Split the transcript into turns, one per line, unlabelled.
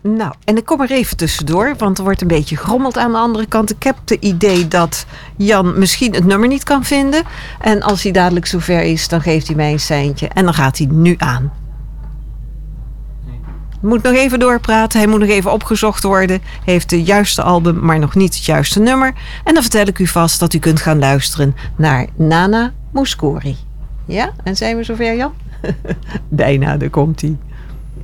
Nou, en ik kom er even tussendoor, want er wordt een beetje gerommeld aan de andere kant. Ik heb het idee dat Jan misschien het nummer niet kan vinden. En als hij dadelijk zover is, dan geeft hij mij een seintje. En dan gaat hij nu aan. Moet nog even doorpraten. Hij moet nog even opgezocht worden. Heeft de juiste album, maar nog niet het juiste nummer. En dan vertel ik u vast dat u kunt gaan luisteren naar Nana Mouskouri. Ja, en zijn we zover, Jan? Bijna, daar komt hij.